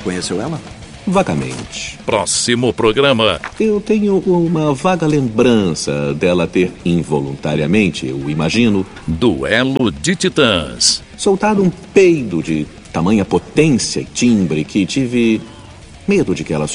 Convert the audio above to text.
Conheceu ela? Vagamente. Próximo programa. Eu tenho uma vaga lembrança dela ter involuntariamente, eu imagino, Duelo de Titãs. soltado um peido de tamanha potência e timbre que tive medo de que ela